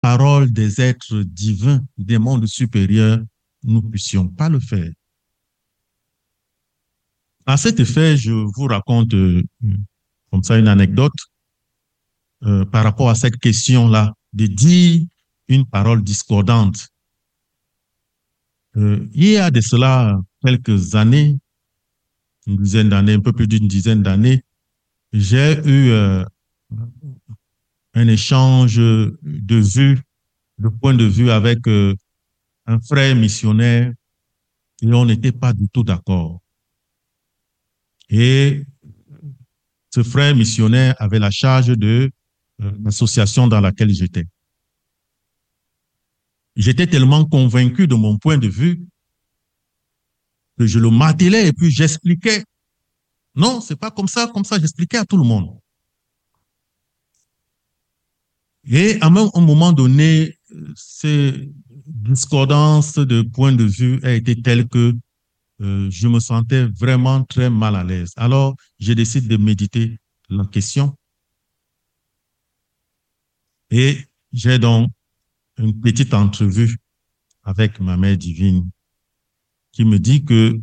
parole des êtres divins, des mondes supérieurs, nous ne puissions pas le faire. À cet effet, je vous raconte comme ça une anecdote par rapport à cette question-là, de dire une parole discordante. Il y a de cela quelques années, une dizaine d'années, un peu plus d'une dizaine d'années, j'ai eu un échange de vues, de point de vue avec un frère missionnaire et on n'était pas du tout d'accord. Et ce frère missionnaire avait la charge de l'association dans laquelle j'étais. J'étais tellement convaincu de mon point de vue que je le martelais et puis j'expliquais. Non, c'est pas comme ça, j'expliquais à tout le monde. Et à un moment donné, ces discordances de point de vue a été telle que je me sentais vraiment très mal à l'aise. Alors, j'ai décidé de méditer la question et j'ai donc une petite entrevue avec ma mère divine qui me dit que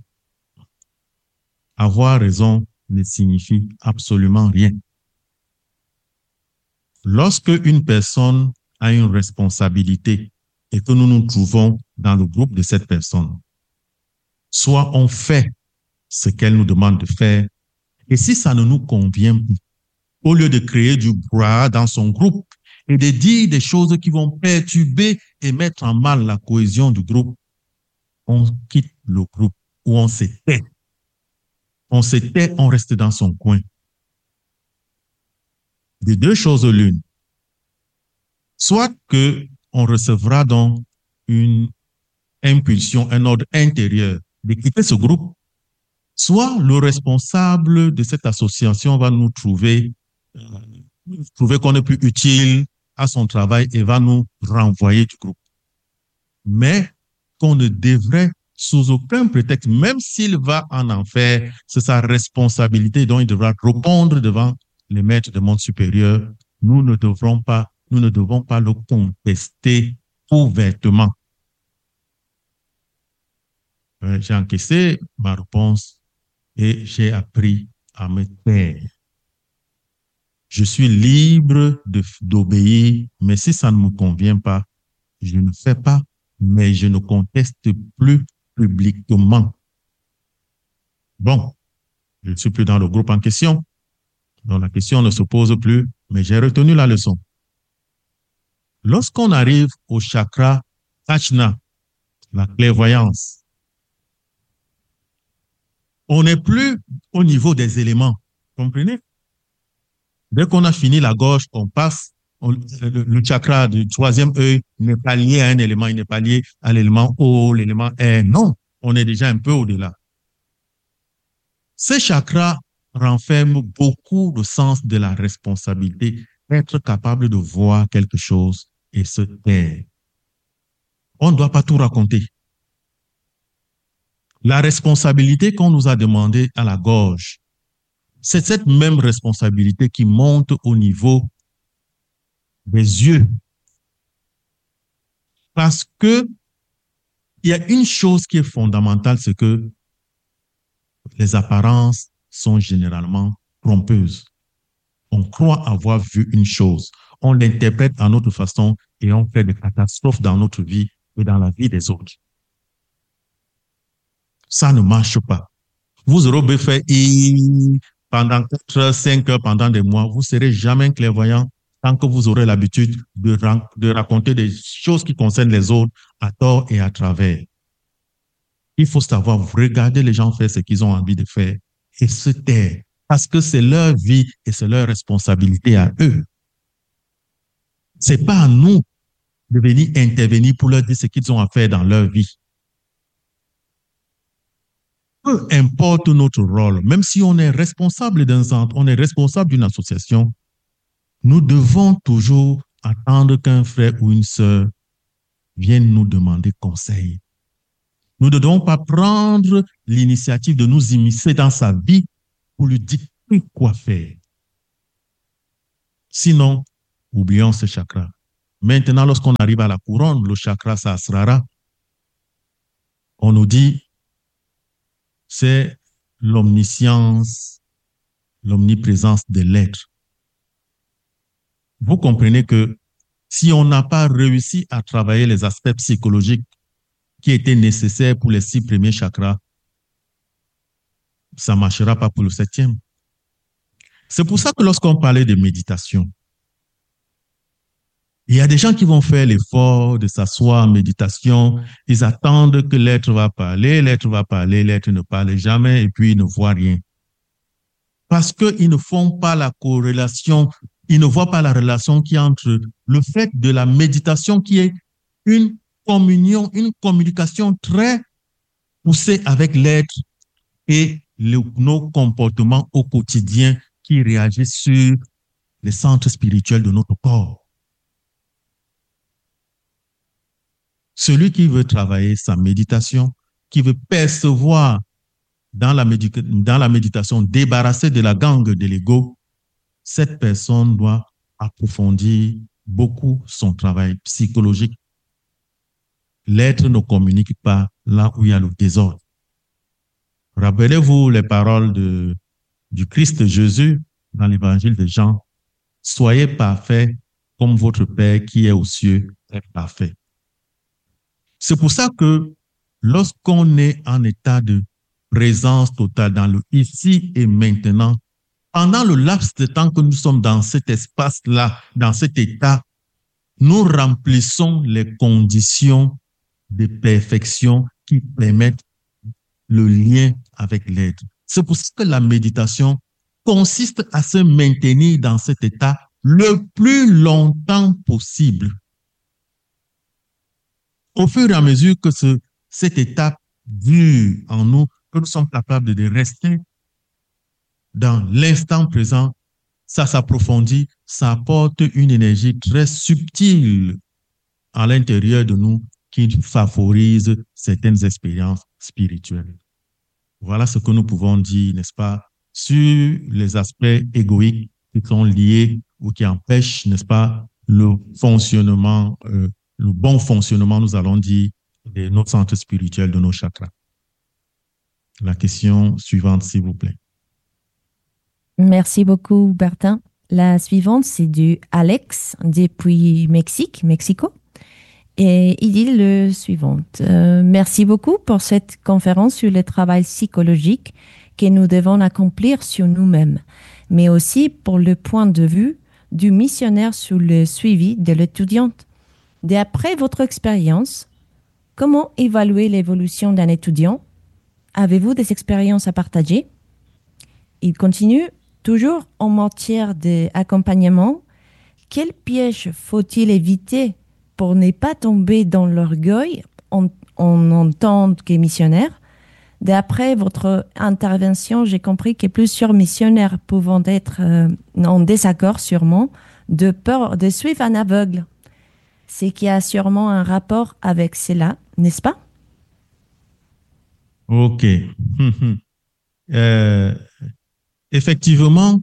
avoir raison ne signifie absolument rien. Lorsque une personne a une responsabilité et que nous nous trouvons dans le groupe de cette personne, soit on fait ce qu'elle nous demande de faire, et si ça ne nous convient plus, au lieu de créer du brouhaha dans son groupe et de dire des choses qui vont perturber et mettre en mal la cohésion du groupe, on quitte le groupe ou on se tait. On se tait, on reste dans son coin. De deux choses l'une. Soit que on recevra donc une impulsion, un ordre intérieur de quitter ce groupe, soit le responsable de cette association va nous trouver qu'on n'est plus utile à son travail et va nous renvoyer du groupe. Mais qu'on ne devrait sous aucun prétexte, même s'il va en enfer, c'est sa responsabilité dont il devra répondre devant les maîtres de monde supérieur. Nous ne devons pas le contester ouvertement. J'ai encaissé ma réponse et j'ai appris à me taire. Je suis libre d'obéir, mais si ça ne me convient pas, je ne fais pas, mais je ne conteste plus publiquement. Bon, je ne suis plus dans le groupe en question, donc la question ne se pose plus, mais j'ai retenu la leçon. Lorsqu'on arrive au chakra Ajna, la clairvoyance, on n'est plus au niveau des éléments, comprenez? Dès qu'on a fini la gorge, on passe, le chakra du troisième œil n'est pas lié à un élément, il n'est pas lié à l'élément O, l'élément R. Non, on est déjà un peu au-delà. Ces chakras renferment beaucoup de sens de la responsabilité, être capable de voir quelque chose et se taire. On ne doit pas tout raconter. La responsabilité qu'on nous a demandée à la gorge, c'est cette même responsabilité qui monte au niveau des yeux. Parce que il y a une chose qui est fondamentale, c'est que les apparences sont généralement trompeuses. On croit avoir vu une chose, on l'interprète à notre façon et on fait des catastrophes dans notre vie et dans la vie des autres. Ça ne marche pas. Vous aurez beau faire pendant 4 heures, 5 heures, pendant des mois, vous ne serez jamais clairvoyant tant que vous aurez l'habitude de raconter des choses qui concernent les autres à tort et à travers. Il faut savoir regarder les gens faire ce qu'ils ont envie de faire et se taire parce que c'est leur vie et c'est leur responsabilité à eux. Ce n'est pas à nous de venir intervenir pour leur dire ce qu'ils ont à faire dans leur vie. Peu importe notre rôle, même si on est responsable d'un centre, on est responsable d'une association, nous devons toujours attendre qu'un frère ou une sœur vienne nous demander conseil. Nous ne devons pas prendre l'initiative de nous immiscer dans sa vie pour lui dicter quoi faire. Sinon, oublions ce chakra. Maintenant, lorsqu'on arrive à la couronne, le chakra Sahasrara, on nous dit c'est l'omniscience, l'omniprésence de l'être. Vous comprenez que si on n'a pas réussi à travailler les aspects psychologiques qui étaient nécessaires pour les 6 premiers chakras, ça ne marchera pas pour le 7e. C'est pour ça que lorsqu'on parlait de méditation, il y a des gens qui vont faire l'effort de s'asseoir en méditation, ils attendent que l'être va parler, l'être ne parle jamais et puis ils ne voient rien. Parce qu'ils ne font pas la corrélation, ils ne voient pas la relation qui est entre le fait de la méditation qui est une communion, une communication très poussée avec l'être et nos comportements au quotidien qui réagissent sur les centres spirituels de notre corps. Celui qui veut travailler sa méditation, qui veut percevoir dans la méditation, débarrasser de la gangue de l'ego, cette personne doit approfondir beaucoup son travail psychologique. L'être ne communique pas là où il y a le désordre. Rappelez-vous les paroles du Christ Jésus dans l'évangile de Jean. Soyez parfaits comme votre Père qui est aux cieux est parfait. C'est pour ça que lorsqu'on est en état de présence totale dans le ici et maintenant, pendant le laps de temps que nous sommes dans cet espace-là, dans cet état, nous remplissons les conditions de perfection qui permettent le lien avec l'être. C'est pour ça que la méditation consiste à se maintenir dans cet état le plus longtemps possible. Au fur et à mesure que cette étape dure en nous, que nous sommes capables de rester dans l'instant présent, ça s'approfondit, ça apporte une énergie très subtile à l'intérieur de nous qui favorise certaines expériences spirituelles. Voilà ce que nous pouvons dire, n'est-ce pas, sur les aspects égoïques qui sont liés ou qui empêchent, n'est-ce pas, le fonctionnement, le bon fonctionnement, nous allons dire, de nos centres spirituels, de nos chakras. La question suivante, s'il vous plaît. Merci beaucoup, Bertin. La suivante, c'est du Alex depuis Mexico. Et il dit le suivant. Merci beaucoup pour cette conférence sur le travail psychologique que nous devons accomplir sur nous-mêmes, mais aussi pour le point de vue du missionnaire sur le suivi de l'étudiante. D'après votre expérience, comment évaluer l'évolution d'un étudiant? Avez-vous des expériences à partager? Il continue, toujours en matière d'accompagnement, quel piège faut-il éviter pour ne pas tomber dans l'orgueil en tant que missionnaire? D'après votre intervention, j'ai compris que plusieurs missionnaires pouvant être en désaccord sûrement, de peur de suivre un aveugle. C'est qu'il y a sûrement un rapport avec cela, n'est-ce pas? Ok. Effectivement,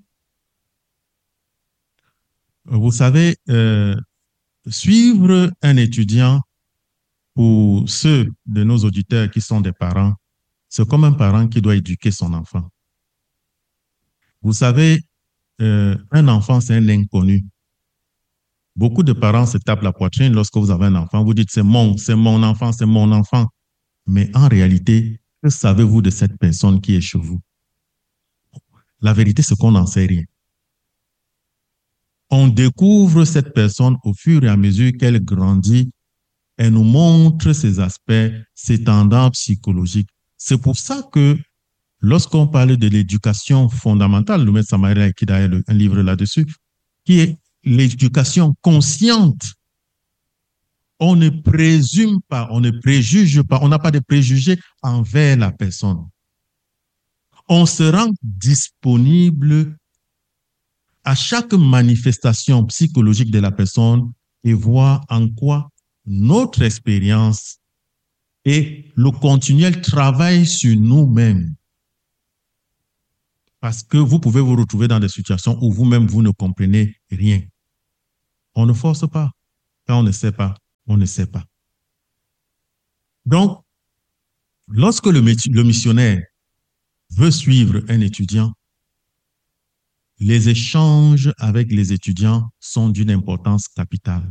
vous savez, suivre un étudiant, pour ceux de nos auditeurs qui sont des parents, c'est comme un parent qui doit éduquer son enfant. Vous savez, un enfant, c'est un inconnu. Beaucoup de parents se tapent la poitrine lorsque vous avez un enfant. Vous dites, c'est mon enfant, c'est mon enfant. Mais en réalité, que savez-vous de cette personne qui est chez vous? La vérité, c'est qu'on n'en sait rien. On découvre cette personne au fur et à mesure qu'elle grandit. Elle nous montre ses aspects, ses tendances psychologiques. C'est pour ça que lorsqu'on parle de l'éducation fondamentale, le maître Samaël Aikida a un livre là-dessus, qui est l'éducation consciente. On ne présume pas, on ne préjuge pas, on n'a pas de préjugés envers la personne. On se rend disponible à chaque manifestation psychologique de la personne et voir en quoi notre expérience et le continuel travail sur nous-mêmes. Parce que vous pouvez vous retrouver dans des situations où vous-même, vous ne comprenez rien. On ne force pas. Quand on ne sait pas, on ne sait pas. Donc, lorsque le missionnaire veut suivre un étudiant, les échanges avec les étudiants sont d'une importance capitale.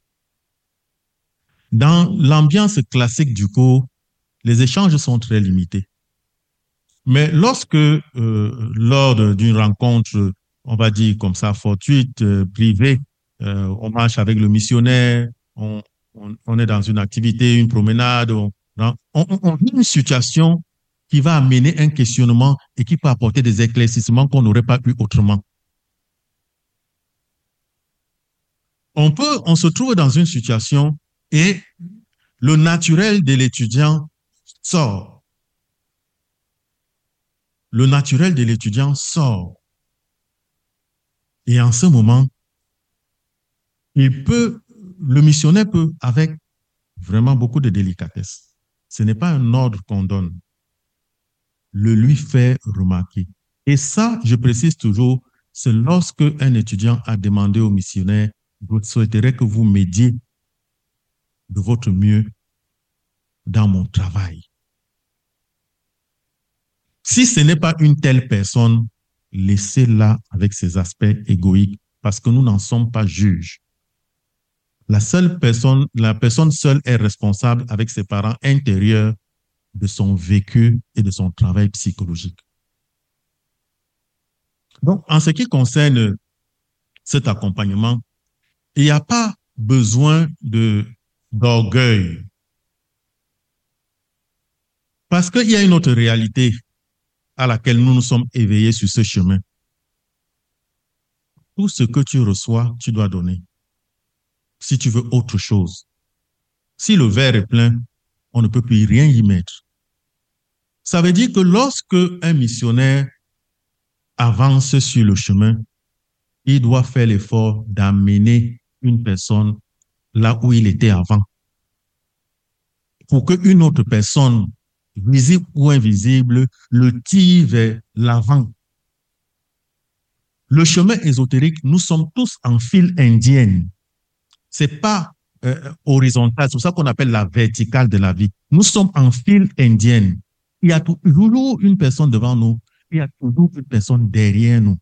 Dans l'ambiance classique du cours, les échanges sont très limités. Mais lorsque, lors d'une rencontre, on va dire comme ça, fortuite, privée, on marche avec le missionnaire, on est dans une activité, une promenade, on vit une situation qui va amener un questionnement et qui peut apporter des éclaircissements qu'on n'aurait pas eu autrement. On se trouve dans une situation et le naturel de l'étudiant sort. Le naturel de l'étudiant sort. Et en ce moment, le missionnaire peut, avec vraiment beaucoup de délicatesse, ce n'est pas un ordre qu'on donne, le lui faire remarquer. Et ça, je précise toujours, c'est lorsque un étudiant a demandé au missionnaire, je souhaiterais que vous m'aidiez de votre mieux dans mon travail. Si ce n'est pas une telle personne, laissez-la avec ses aspects égoïques parce que nous n'en sommes pas juges. La personne seule est responsable avec ses parents intérieurs de son vécu et de son travail psychologique. Donc, en ce qui concerne cet accompagnement, il n'y a pas besoin d'orgueil. Parce qu'il y a une autre réalité à laquelle nous nous sommes éveillés sur ce chemin. Tout ce que tu reçois, tu dois donner. Si tu veux autre chose. Si le verre est plein, on ne peut plus rien y mettre. Ça veut dire que lorsque un missionnaire avance sur le chemin, il doit faire l'effort d'amener une personne là où il était avant. Pour qu'une autre personne, visible ou invisible, le tire vers l'avant. Le chemin ésotérique, nous sommes tous en file indienne. C'est pas horizontal, c'est pour ça qu'on appelle la verticale de la vie. Nous sommes en file indienne. Il y a toujours une personne devant nous, il y a toujours une personne derrière nous.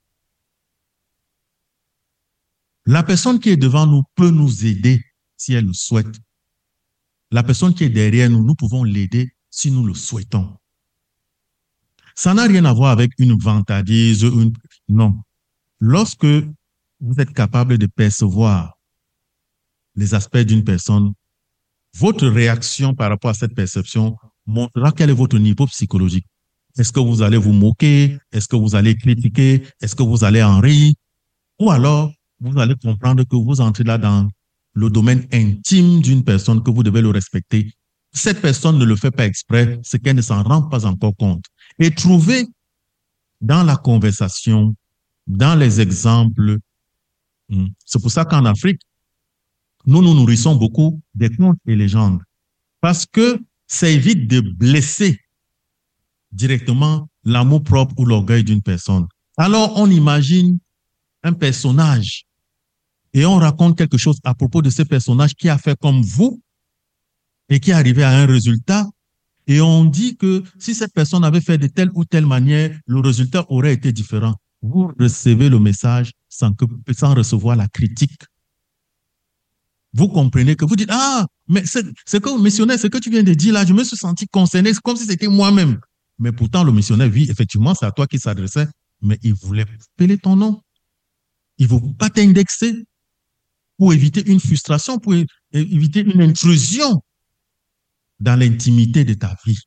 La personne qui est devant nous peut nous aider si elle le souhaite. La personne qui est derrière nous, nous pouvons l'aider si nous le souhaitons. Ça n'a rien à voir avec une vantardise, non. Lorsque vous êtes capable de percevoir les aspects d'une personne, votre réaction par rapport à cette perception montrera quel est votre niveau psychologique. Est-ce que vous allez vous moquer? Est-ce que vous allez critiquer? Est-ce que vous allez en rire? Ou alors, vous allez comprendre que vous entrez là dans le domaine intime d'une personne, que vous devez le respecter. Cette personne ne le fait pas exprès, c'est qu'elle ne s'en rend pas encore compte. Et trouver dans la conversation, dans les exemples, c'est pour ça qu'en Afrique, nous nous nourrissons beaucoup des contes et légendes. Parce que ça évite de blesser directement l'amour-propre ou l'orgueil d'une personne. Alors, on imagine un personnage et on raconte quelque chose à propos de ce personnage qui a fait comme vous et qui est arrivé à un résultat. Et on dit que si cette personne avait fait de telle ou telle manière, le résultat aurait été différent. Vous recevez le message sans recevoir la critique. Vous comprenez que vous dites, ah, mais c'est que missionnaire, ce que tu viens de dire là, je me suis senti concerné, c'est comme si c'était moi-même. Mais pourtant, le missionnaire, oui, effectivement, c'est à toi qu'il s'adressait, mais il voulait appeler ton nom. Il ne veut pas t'indexer pour éviter une frustration, pour éviter une intrusion dans l'intimité de ta vie.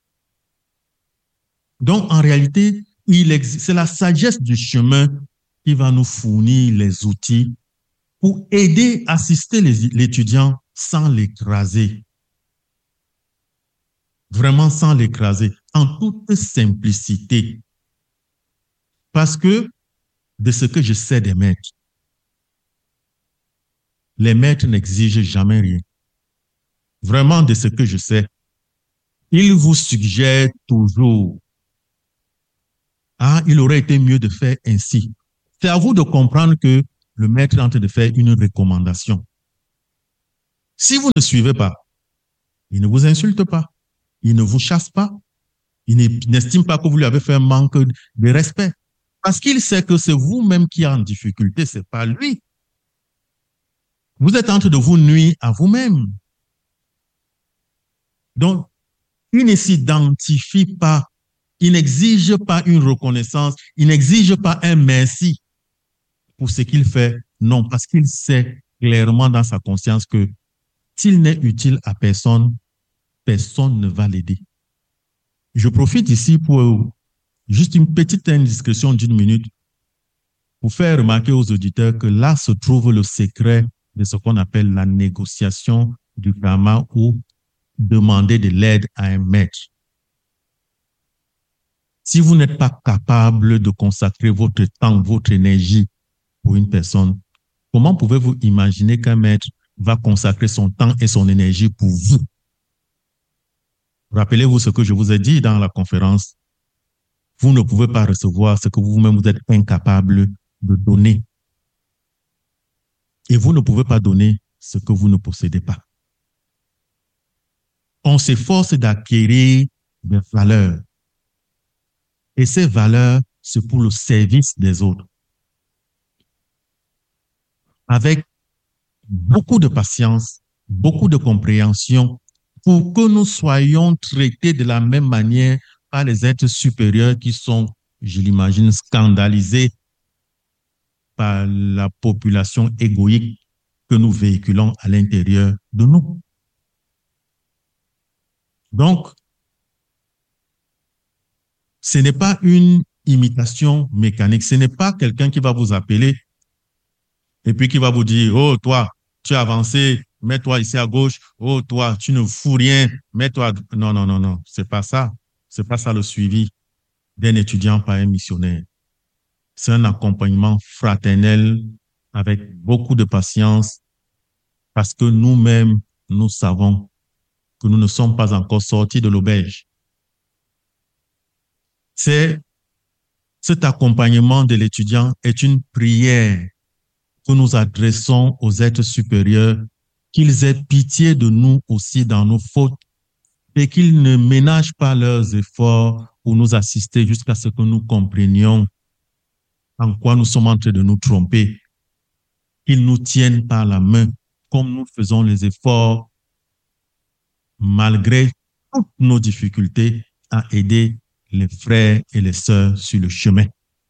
Donc, en réalité, c'est la sagesse du chemin qui va nous fournir les outils pour aider, assister l'étudiant sans l'écraser. Vraiment sans l'écraser, en toute simplicité. Parce que de ce que je sais des maîtres, les maîtres n'exigent jamais rien. Vraiment de ce que je sais, ils vous suggèrent toujours. Ah, il aurait été mieux de faire ainsi. C'est à vous de comprendre que le maître est en train de faire une recommandation. Si vous ne suivez pas, il ne vous insulte pas, il ne vous chasse pas, il n'estime pas que vous lui avez fait un manque de respect. Parce qu'il sait que c'est vous-même qui êtes en difficulté, ce n'est pas lui. Vous êtes en train de vous nuire à vous-même. Donc, il ne s'identifie pas, il n'exige pas une reconnaissance, il n'exige pas un merci pour ce qu'il fait. Non, parce qu'il sait clairement dans sa conscience que s'il n'est utile à personne, personne ne va l'aider. Je profite ici pour juste une petite indiscrétion d'une minute pour faire remarquer aux auditeurs que là se trouve le secret de ce qu'on appelle la négociation du karma ou demander de l'aide à un maître. Si vous n'êtes pas capable de consacrer votre temps, votre énergie pour une personne, comment pouvez-vous imaginer qu'un maître va consacrer son temps et son énergie pour vous? Rappelez-vous ce que je vous ai dit dans la conférence. Vous ne pouvez pas recevoir ce que vous-même vous êtes incapable de donner. Et vous ne pouvez pas donner ce que vous ne possédez pas. On s'efforce d'acquérir des valeurs. Et ces valeurs, c'est pour le service des autres. Avec beaucoup de patience, beaucoup de compréhension, pour que nous soyons traités de la même manière par les êtres supérieurs qui sont, je l'imagine, scandalisés par la population égoïque que nous véhiculons à l'intérieur de nous. Donc, ce n'est pas une imitation mécanique, ce n'est pas quelqu'un qui va vous appeler et puis qui va vous dire, oh, toi, tu as avancé, mets-toi ici à gauche, oh, toi, tu ne fous rien, mets-toi. Non, non, non, non, c'est pas ça. C'est pas ça le suivi d'un étudiant par un missionnaire. C'est un accompagnement fraternel avec beaucoup de patience parce que nous-mêmes, nous savons que nous ne sommes pas encore sortis de l'auberge. Cet accompagnement de l'étudiant est une prière que nous adressons aux êtres supérieurs, qu'ils aient pitié de nous aussi dans nos fautes et qu'ils ne ménagent pas leurs efforts pour nous assister jusqu'à ce que nous comprenions en quoi nous sommes en train de nous tromper, qu'ils nous tiennent par la main comme nous faisons les efforts malgré toutes nos difficultés à aider les frères et les sœurs sur le chemin.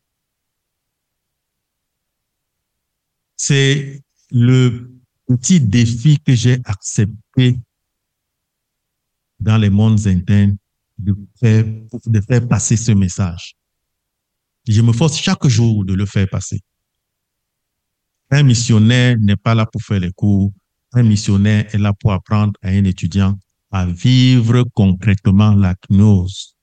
C'est le petit défi que j'ai accepté dans les mondes internes de faire passer ce message. Je me force chaque jour de le faire passer. Un missionnaire n'est pas là pour faire les cours. Un missionnaire est là pour apprendre à un étudiant à vivre concrètement la gnose.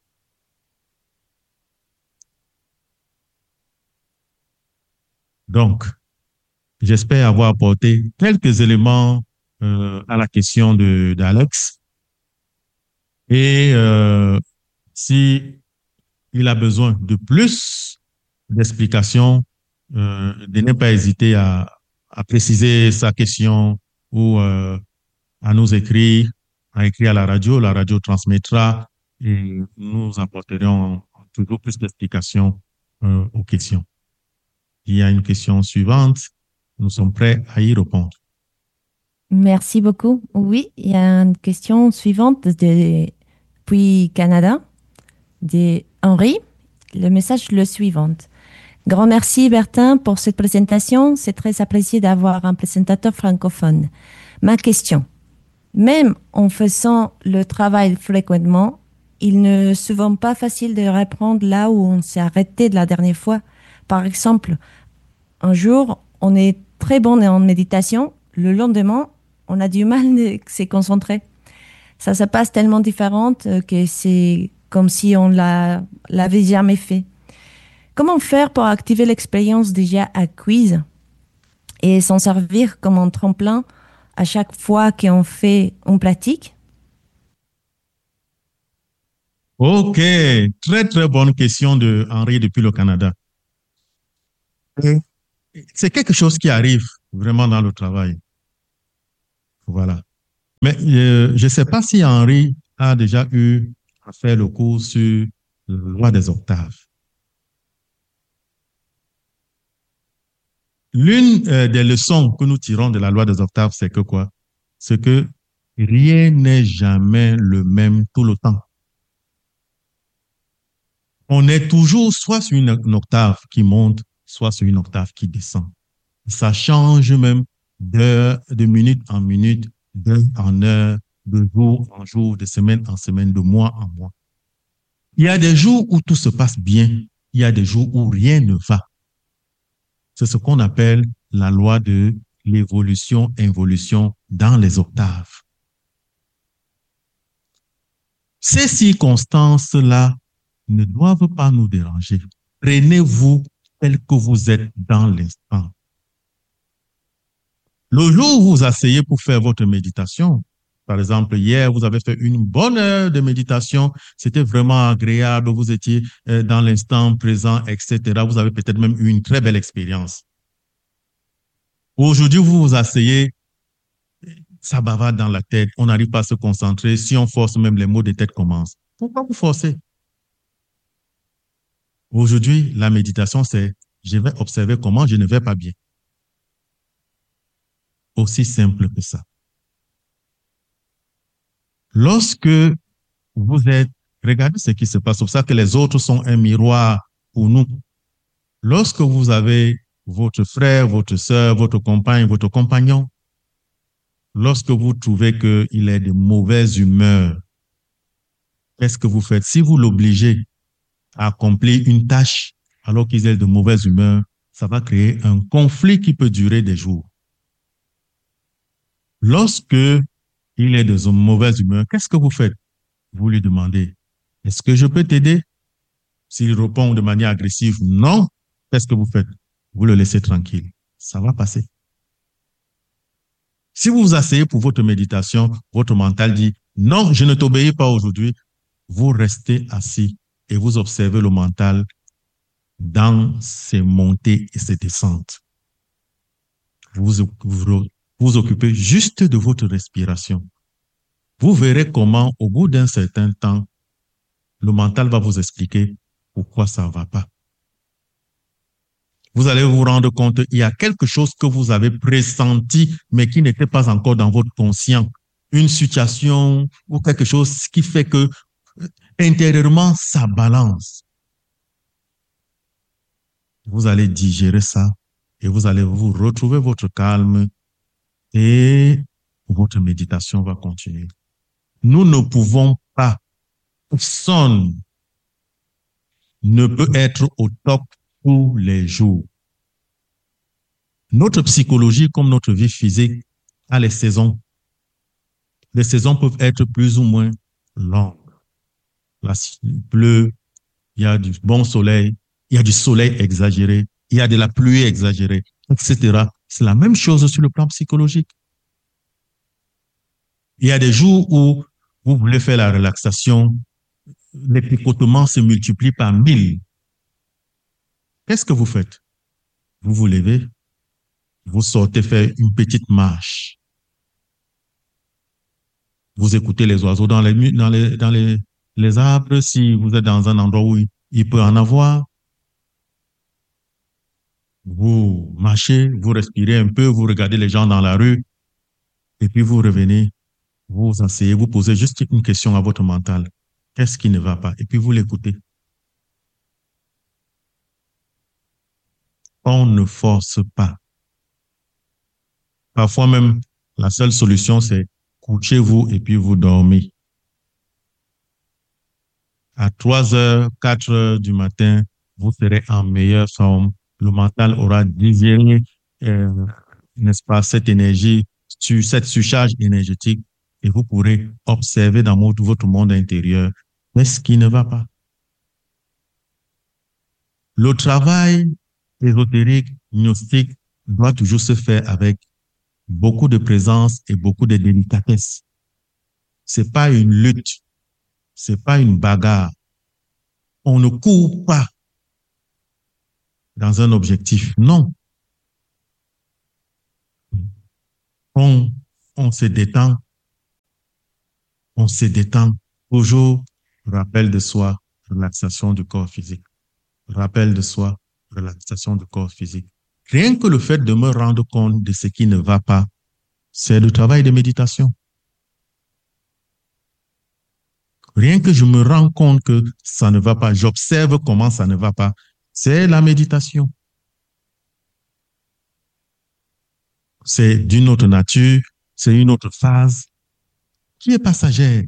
Donc, j'espère avoir apporté quelques éléments à la question d'Alex. Et si il a besoin de plus d'explications, de ne pas hésiter à préciser sa question ou à nous écrire, à écrire à la radio transmettra et nous apporterons toujours plus d'explications aux questions. Il y a une question suivante, nous sommes prêts à y répondre. Merci beaucoup. Oui, il y a une question suivante depuis Canada, de Henri. Le message est le suivant. Grand merci Bertin pour cette présentation. C'est très apprécié d'avoir un présentateur francophone. Ma question, même en faisant le travail fréquemment, il n'est souvent pas facile de reprendre là où on s'est arrêté de la dernière fois. Par exemple, un jour, on est très bon en méditation. Le lendemain, on a du mal à se concentrer. Ça se passe tellement différent que c'est comme si on l'avait jamais fait. Comment faire pour activer l'expérience déjà acquise et s'en servir comme un tremplin à chaque fois qu'on fait une pratique? Ok, très très bonne question de Henri depuis le Canada. C'est quelque chose qui arrive vraiment dans le travail. Voilà. Mais je ne sais pas si Henri a déjà eu à faire le cours sur la loi des octaves. L'une des leçons que nous tirons de la loi des octaves, c'est que quoi? C'est que rien n'est jamais le même tout le temps. On est toujours soit sur une octave qui monte, soit sur une octave qui descend. Ça change même de minute en minute, d'heure en heure, de jour en jour, de semaine en semaine, de mois en mois. Il y a des jours où tout se passe bien, il y a des jours où rien ne va. C'est ce qu'on appelle la loi de l'évolution-involution dans les octaves. Ces circonstances-là ne doivent pas nous déranger. Prenez-vous tel que vous êtes dans l'instant. Le jour où vous vous asseyez pour faire votre méditation, par exemple, hier, vous avez fait une bonne heure de méditation, c'était vraiment agréable, vous étiez dans l'instant présent, etc. Vous avez peut-être même eu une très belle expérience. Aujourd'hui, vous vous asseyez, ça bavarde dans la tête, on n'arrive pas à se concentrer. Si on force, même les mots de tête commencent. Pourquoi vous forcez? Aujourd'hui, la méditation, c'est je vais observer comment je ne vais pas bien. Aussi simple que ça. Lorsque vous êtes, regardez ce qui se passe, c'est pour ça que les autres sont un miroir pour nous. Lorsque vous avez votre frère, votre soeur, votre compagne, votre compagnon, lorsque vous trouvez qu'il est de mauvaise humeur, qu'est-ce que vous faites? Si vous l'obligez à accomplir une tâche alors qu'il est de mauvaise humeur, ça va créer un conflit qui peut durer des jours. Lorsque il est de mauvaise humeur, qu'est-ce que vous faites? Vous lui demandez, est-ce que je peux t'aider? S'il répond de manière agressive, non, qu'est-ce que vous faites? Vous le laissez tranquille. Ça va passer. Si vous vous asseyez pour votre méditation, votre mental dit, non, je ne t'obéis pas aujourd'hui, vous restez assis et vous observez le mental dans ses montées et ses descentes. Vous occupez juste de votre respiration. Vous verrez comment, au bout d'un certain temps, le mental va vous expliquer pourquoi ça ne va pas. Vous allez vous rendre compte qu'il y a quelque chose que vous avez pressenti, mais qui n'était pas encore dans votre conscient. Une situation ou quelque chose qui fait que intérieurement, ça balance. Vous allez digérer ça et vous allez vous retrouver votre calme et votre méditation va continuer. Nous ne pouvons pas, personne ne peut être au top tous les jours. Notre psychologie, comme notre vie physique, a les saisons. Les saisons peuvent être plus ou moins longues. Là, il pleut, il y a du bon soleil, il y a du soleil exagéré, il y a de la pluie exagérée, etc. C'est la même chose sur le plan psychologique. Il y a des jours où vous voulez faire la relaxation, les picotements se multiplient par 1000. Qu'est-ce que vous faites? Vous vous levez, vous sortez faire une petite marche. Vous écoutez les oiseaux dans les arbres, si vous êtes dans un endroit où il peut en avoir. Vous marchez, vous respirez un peu, vous regardez les gens dans la rue, et puis vous revenez, vous vous asseyez, vous posez juste une question à votre mental. Qu'est-ce qui ne va pas? Et puis vous l'écoutez. On ne force pas. Parfois même, la seule solution, c'est couchez-vous et puis vous dormez. À 3 heures, 4 heures du matin, vous serez en meilleure forme. Le mental aura digéré, n'est-ce pas, cette énergie, cette surcharge énergétique et vous pourrez observer dans votre monde intérieur ce qui ne va pas. Le travail ésotérique, gnostique, doit toujours se faire avec beaucoup de présence et beaucoup de délicatesse. C'est pas une lutte, c'est pas une bagarre. On ne court pas dans un objectif, non. On se détend on se détend. Toujours, rappel de soi, relaxation du corps physique. Rappel de soi, relaxation du corps physique. Rien que le fait de me rendre compte de ce qui ne va pas, c'est le travail de méditation. Rien que je me rends compte que ça ne va pas, j'observe comment ça ne va pas, c'est la méditation. C'est d'une autre nature, c'est une autre phase qui est passagère.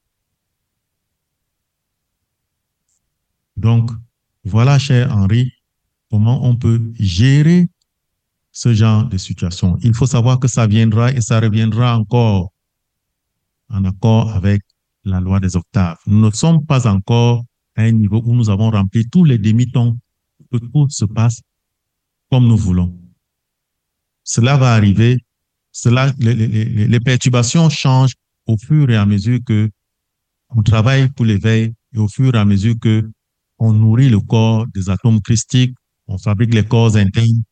Donc, voilà, cher Henri, comment on peut gérer ce genre de situation. Il faut savoir que ça viendra et ça reviendra encore en accord avec la loi des octaves. Nous ne sommes pas encore à un niveau où nous avons rempli tous les demi-tons, que tout se passe comme nous voulons. Cela va arriver, les perturbations changent au fur et à mesure que on travaille pour l'éveil et au fur et à mesure que on nourrit le corps des atomes christiques, on fabrique les corps internes,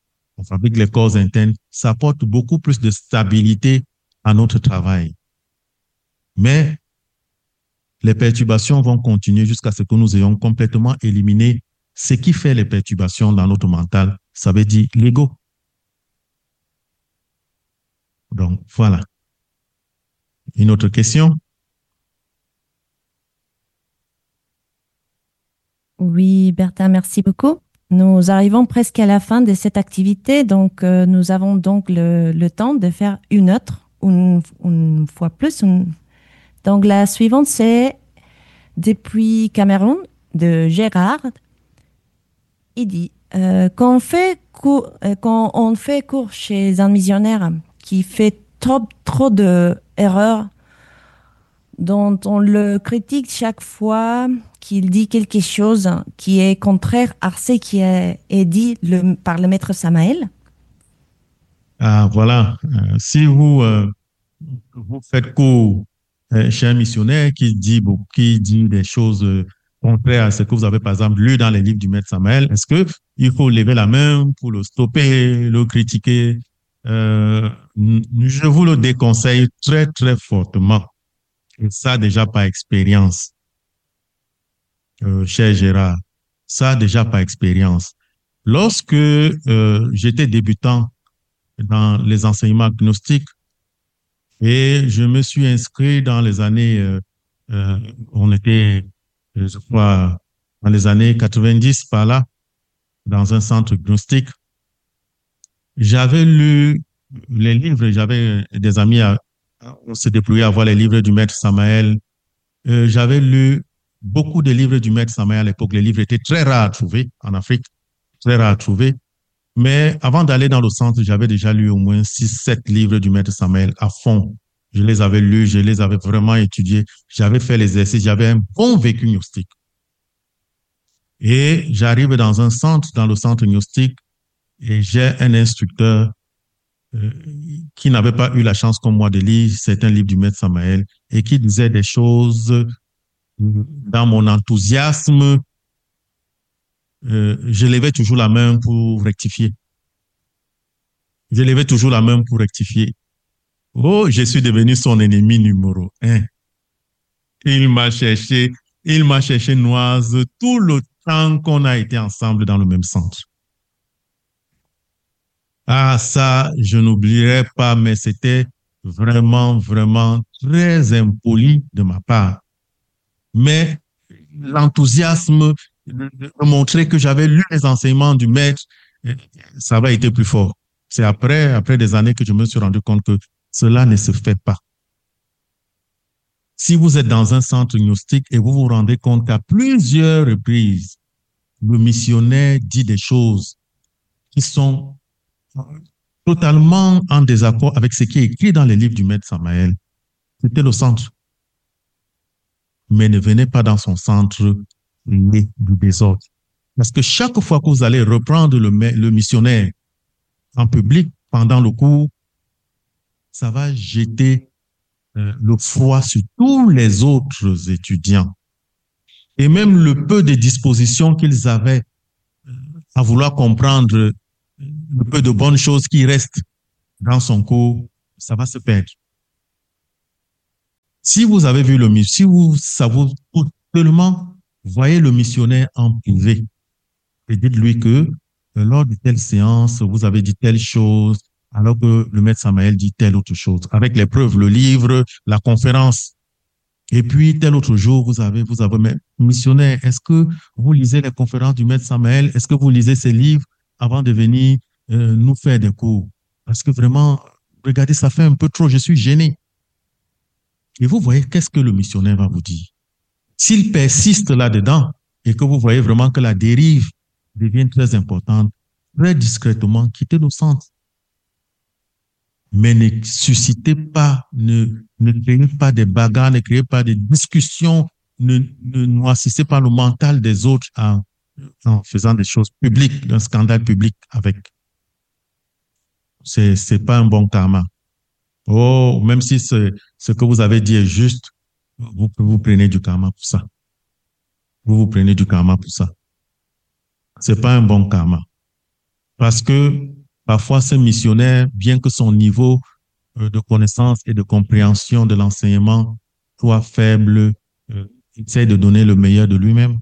ça apporte beaucoup plus de stabilité à notre travail. Mais les perturbations vont continuer jusqu'à ce que nous ayons complètement éliminé ce qui fait les perturbations dans notre mental. Ça veut dire l'ego. Donc, voilà. Une autre question? Oui, Bertin, merci beaucoup. Nous arrivons presque à la fin de cette activité, donc nous avons donc le temps de faire une autre, une fois plus. Donc la suivante, c'est depuis Cameroun, de Gérard. Il dit, quand on fait cours chez un missionnaire qui fait trop d'erreurs, dont on le critique chaque fois qu'il dit quelque chose qui est contraire à ce qui est dit par le maître Samaël. Ah, voilà. Si vous faites cours chez un missionnaire qui dit des choses contraires à ce que vous avez, par exemple, lu dans les livres du maître Samaël, est-ce que il faut lever la main pour le stopper, le critiquer? Je vous le déconseille très, très fortement. Et ça, déjà par expérience, cher Gérard, ça, déjà par expérience. Lorsque j'étais débutant dans les enseignements gnostiques et je me suis inscrit dans les années, on était, je crois, dans les années 90 par là, dans un centre gnostique, j'avais lu les livres, j'avais des amis, on s'est déployé à voir les livres du maître Samaël. J'avais lu beaucoup de livres du maître Samaël à l'époque. Les livres étaient très rares à trouver en Afrique, très rares à trouver. Mais avant d'aller dans le centre, j'avais déjà lu au moins 6, 7 livres du maître Samaël à fond. Je les avais lus, je les avais vraiment étudiés. J'avais fait l'exercice, j'avais un bon vécu gnostique. Et j'arrive dans un centre, dans le centre gnostique, et j'ai un instructeur qui n'avait pas eu la chance comme moi de lire certains livres du maître Samaël et qui disait des choses dans mon enthousiasme. Je levais toujours la main pour rectifier. Je levais toujours la main pour rectifier. Oh, je suis devenu son ennemi numéro 1. Il m'a cherché noise tout le temps qu'on a été ensemble dans le même centre. Ah, ça, je n'oublierai pas, mais c'était vraiment, vraiment très impoli de ma part. Mais l'enthousiasme de montrer que j'avais lu les enseignements du maître, ça avait été plus fort. C'est après des années que je me suis rendu compte que cela ne se fait pas. Si vous êtes dans un centre gnostique et vous vous rendez compte qu'à plusieurs reprises, le missionnaire dit des choses qui sont totalement en désaccord avec ce qui est écrit dans les livres du maître Samaël, c'était le centre. Mais ne venez pas dans son centre du désordre. Parce que chaque fois que vous allez reprendre le missionnaire en public pendant le cours, ça va jeter le froid sur tous les autres étudiants. Et même le peu de dispositions qu'ils avaient à vouloir comprendre le peu de bonnes choses qui restent dans son cours, ça va se perdre. Si vous avez vu si vous seulement voyez le missionnaire en privé et dites-lui que lors de telle séance, vous avez dit telle chose, alors que le maître Samael dit telle autre chose, avec les preuves, le livre, la conférence. Et puis, tel autre jour, mais missionnaire, est-ce que vous lisez les conférences du maître Samael? Est-ce que vous lisez ses livres avant de venir nous faire des cours? Parce que vraiment, regardez, ça fait un peu trop, je suis gêné. Et vous voyez, qu'est-ce que le missionnaire va vous dire? S'il persiste là-dedans et que vous voyez vraiment que la dérive devient très importante, très discrètement, quittez le centre. Mais ne suscitez pas, ne créez pas des bagarres, ne créez pas de discussions, ne noircissez pas le mental des autres en faisant des choses publiques, un scandale public avec. C'est pas un bon karma. Oh, même si ce que vous avez dit est juste, vous prenez du karma pour ça. Vous prenez du karma pour ça. C'est pas un bon karma. Parce que parfois, ce missionnaire, bien que son niveau de connaissance et de compréhension de l'enseignement soit faible, il essaie de donner le meilleur de lui-même.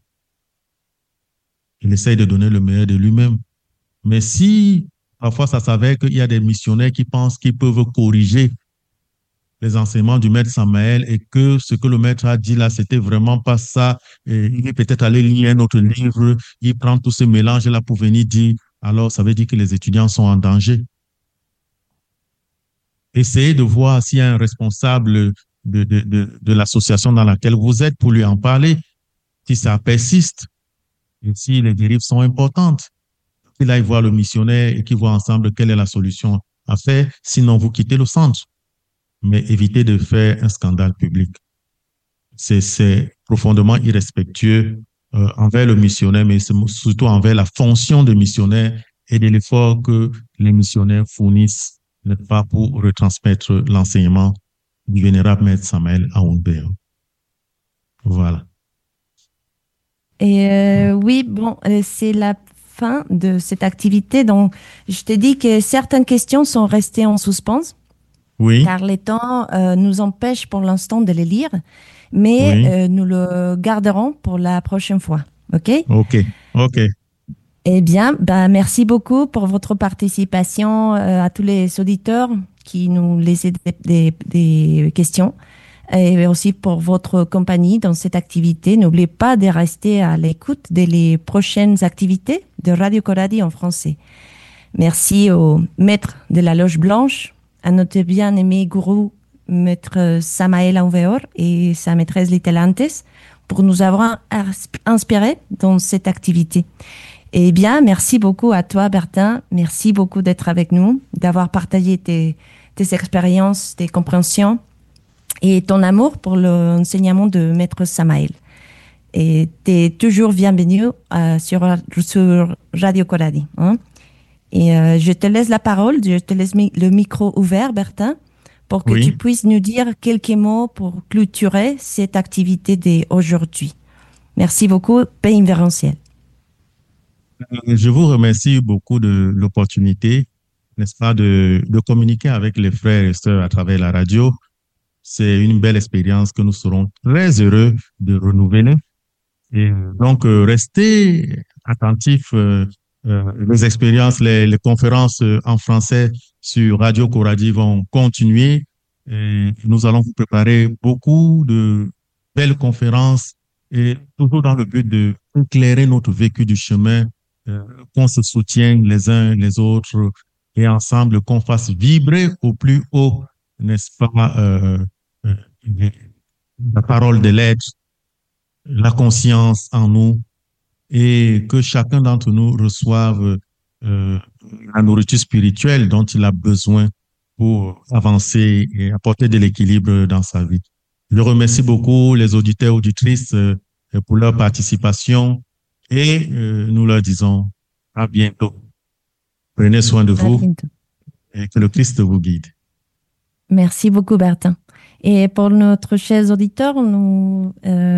Il essaie de donner le meilleur de lui-même. Mais si parfois ça s'avère qu'il y a des missionnaires qui pensent qu'ils peuvent corriger les enseignements du maître Samael et que ce que le maître a dit là, c'était vraiment pas ça, et il est peut-être allé lire un autre livre, il prend tout ce mélange-là pour venir dire, alors ça veut dire que les étudiants sont en danger. Essayez de voir s'il y a un responsable de l'association dans laquelle vous êtes pour lui en parler, si ça persiste et si les dérives sont importantes. Qu'il aille voir le missionnaire et qu'ils voient ensemble quelle est la solution à faire, sinon vous quittez le centre. Mais évitez de faire un scandale public. C'est profondément irrespectueux envers le missionnaire, mais surtout envers la fonction de missionnaire et de l'effort que les missionnaires fournissent, n'est-ce pas, pour retransmettre l'enseignement du vénérable maître Samael Aoundé. Voilà. Et oui, bon, c'est la fin de cette activité. Donc, je te dis que certaines questions sont restées en suspens, Oui, car les temps nous empêchent pour l'instant de les lire, mais oui. nous le garderons pour la prochaine fois. OK? OK, OK. Eh bien, bah, merci beaucoup pour votre participation à tous les auditeurs qui nous laissaient des questions et aussi pour votre compagnie dans cette activité. N'oubliez pas de rester à l'écoute des prochaines activités de Radio Coradi en français. Merci au maître de la Loge Blanche, à notre bien-aimé gourou, maître Samael Aounveor et sa maîtresse Little Antes, pour nous avoir inspirés dans cette activité. Eh bien, merci beaucoup à toi, Bertin. Merci beaucoup d'être avec nous, d'avoir partagé tes expériences, tes compréhensions et ton amour pour l'enseignement de Maître Samael. Et tu es toujours bienvenu sur Radio Coradi. Hein? Et je te laisse la parole, je te laisse le micro ouvert, Bertin, pour que tu puisses nous dire quelques mots pour clôturer cette activité d'aujourd'hui. Merci beaucoup, paix invérencielle. Je vous remercie beaucoup de l'opportunité, n'est-ce pas, de communiquer avec les frères et sœurs à travers la radio. C'est une belle expérience que nous serons très heureux de renouveler. Et donc, restez attentifs. Les expériences, les conférences en français sur Radio Coradi vont continuer. Et nous allons vous préparer beaucoup de belles conférences et toujours dans le but de éclairer notre vécu du chemin, qu'on se soutienne les uns les autres et ensemble qu'on fasse vibrer au plus haut, n'est-ce pas, la parole de l'être, la conscience en nous, et que chacun d'entre nous reçoive la nourriture spirituelle dont il a besoin pour avancer et apporter de l'équilibre dans sa vie. Je remercie beaucoup les auditeurs et auditrices pour leur participation et nous leur disons à bientôt. Prenez soin de vous et que le Christ vous guide. Merci beaucoup, Bertin. Et pour notre chers auditeurs, en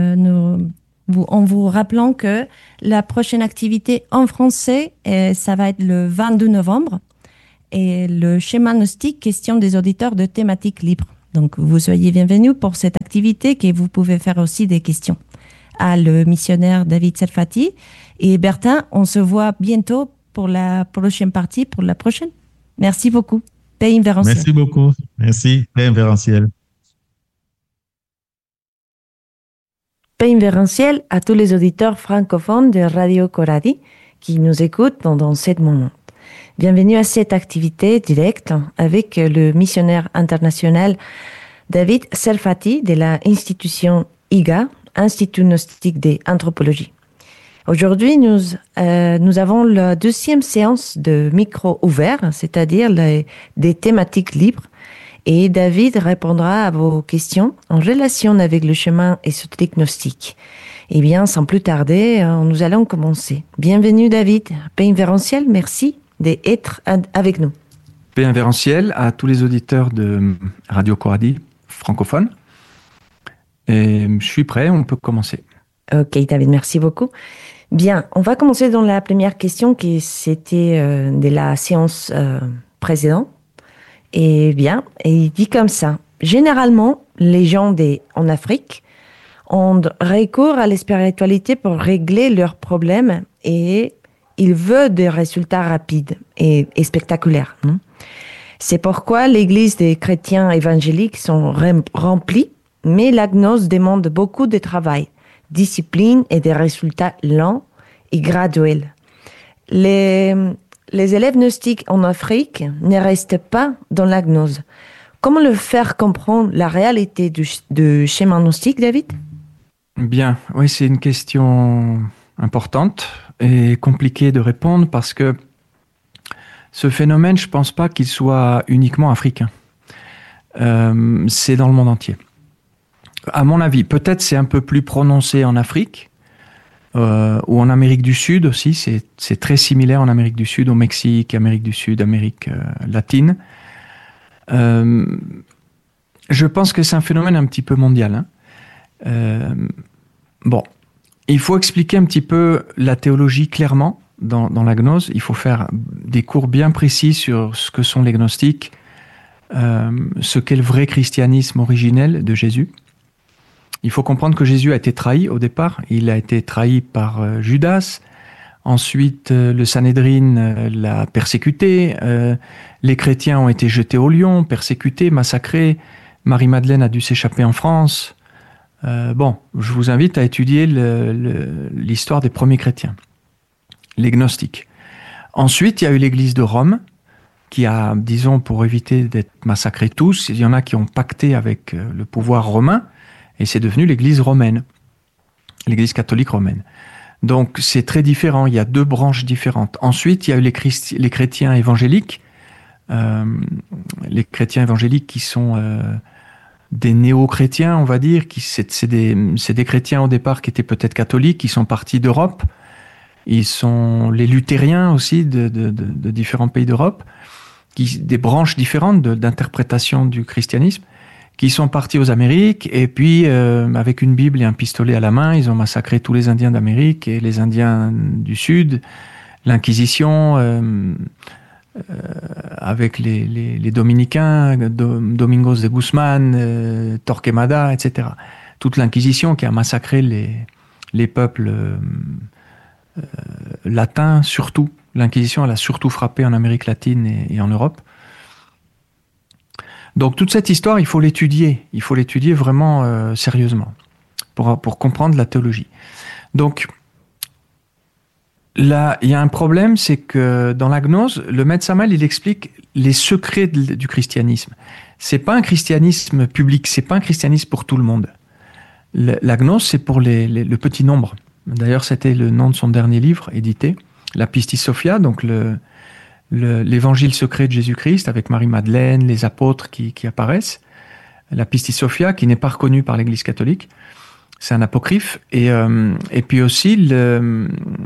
vous rappelant que la prochaine activité en français, ça va être le 22 novembre. Et le schéma gnostique, question des auditeurs de thématique libre. Donc, vous soyez bienvenus pour cette activité que vous pouvez faire aussi des questions à le missionnaire David Selfati. Et Bertin, on se voit bientôt pour la prochaine partie, pour la prochaine. Merci beaucoup. Paix invérentiel. Merci beaucoup. Merci. Paix invérentiel. Paix invérentiel à tous les auditeurs francophones de Radio Coradi qui nous écoutent pendant ce moment. Bienvenue à cette activité directe avec le missionnaire international David Selfati de l'institution IGA, Institut Gnostique d'Anthropologie. Aujourd'hui, nous avons la deuxième séance de micro ouvert, c'est-à-dire des thématiques libres. Et David répondra à vos questions en relation avec le chemin ésotérique gnostique. Eh bien, sans plus tarder, nous allons commencer. Bienvenue David, Paix invérentiel, merci d'être avec nous. Paix invérentiel à tous les auditeurs de Radio Coradi francophone. Et je suis prêt, on peut commencer. Ok David, merci beaucoup. Bien, on va commencer dans la première question qui c'était de la séance précédente. Et bien, il dit comme ça. Généralement, les gens en Afrique ont recours à la spiritualité pour régler leurs problèmes et ils veulent des résultats rapides et spectaculaires. C'est pourquoi l'église des chrétiens évangéliques sont remplies, mais la gnose demande beaucoup de travail, discipline et des résultats lents et graduels. Les élèves gnostiques en Afrique ne restent pas dans la gnose. Comment leur faire comprendre la réalité du schéma gnostique, David? Bien, oui, c'est une question importante et compliquée de répondre parce que ce phénomène, je ne pense pas qu'il soit uniquement africain. C'est dans le monde entier. À mon avis, peut-être c'est un peu plus prononcé en Afrique, ou en Amérique du Sud aussi, c'est très similaire en Amérique du Sud, au Mexique, Amérique du Sud, Amérique latine. Je pense que c'est un phénomène un petit peu mondial. Bon, il faut expliquer un petit peu la théologie clairement dans la gnose. Il faut faire des cours bien précis sur ce que sont les gnostiques, ce qu'est le vrai christianisme originel de Jésus. Il faut comprendre que Jésus a été trahi au départ. Il a été trahi par Judas. Ensuite, le Sanhédrin l'a persécuté. Les chrétiens ont été jetés au lion, persécutés, massacrés. Marie-Madeleine a dû s'échapper en France. Bon, je vous invite à étudier l'histoire des premiers chrétiens, les gnostiques. Ensuite, il y a eu l'église de Rome, qui a, disons, pour éviter d'être massacrés tous, il y en a qui ont pacté avec le pouvoir romain, et c'est devenu l'église romaine, l'église catholique romaine. Donc c'est très différent, il y a deux branches différentes. Ensuite, il y a eu les chrétiens évangéliques, qui sont des néo-chrétiens, on va dire, c'est des chrétiens au départ qui étaient peut-être catholiques, qui sont partis d'Europe. Ils sont les luthériens aussi de différents pays d'Europe, des branches différentes d'interprétation du christianisme, qui sont partis aux Amériques, et puis avec une Bible et un pistolet à la main, ils ont massacré tous les Indiens d'Amérique et les Indiens du Sud, l'Inquisition, avec les Dominicains, Domingos de Guzman, Torquemada, etc. Toute l'Inquisition qui a massacré les peuples latins, surtout. L'Inquisition, elle a surtout frappé en Amérique latine et en Europe. Donc toute cette histoire, il faut l'étudier vraiment sérieusement pour comprendre la théologie. Donc là, il y a un problème, c'est que dans la gnose, le maître Samael, il explique les secrets du christianisme. C'est pas un christianisme public, c'est pas un christianisme pour tout le monde. La gnose, c'est pour le petit nombre. D'ailleurs, c'était le nom de son dernier livre édité, la Pistis Sophia, donc l'évangile secret de Jésus-Christ avec Marie-Madeleine, les apôtres qui apparaissent. La Pistis Sophia, qui n'est pas reconnue par l'Église catholique, c'est un apocryphe. Et puis aussi le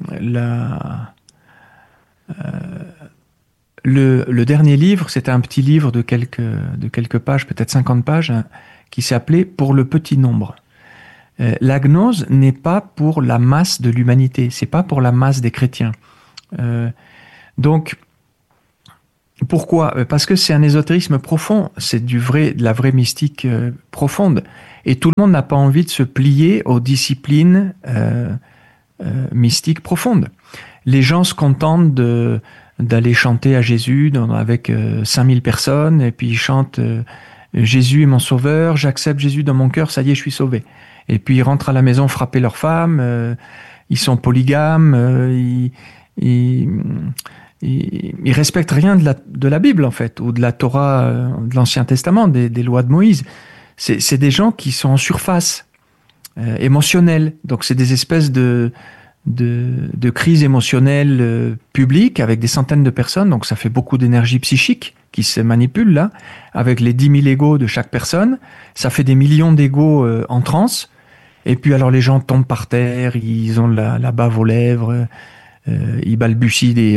dernier livre, c'était un petit livre de quelques pages, peut-être 50 pages, qui s'appelait Pour le petit nombre. La gnose n'est pas pour la masse de l'humanité, c'est pas pour la masse des chrétiens. Donc Pourquoi? Parce que c'est un ésotérisme profond, c'est de la vraie mystique profonde. Et tout le monde n'a pas envie de se plier aux disciplines mystiques profondes. Les gens se contentent d'aller chanter à Jésus avec 5000 personnes, et puis ils chantent Jésus est mon sauveur, j'accepte Jésus dans mon cœur, ça y est, je suis sauvé. Et puis ils rentrent à la maison frapper leur femme, ils sont polygames, ils respectent rien de la Bible, en fait, ou de la Torah, de l'Ancien Testament, des lois de Moïse. C'est des gens qui sont en surface, émotionnelle. Donc c'est des espèces de crise émotionnelle publique avec des centaines de personnes. Donc ça fait beaucoup d'énergie psychique qui se manipule là, avec les 10 000 égos de chaque personne. Ça fait des millions d'égos en transe. Et puis alors les gens tombent par terre, ils ont la bave aux lèvres, ils balbutient et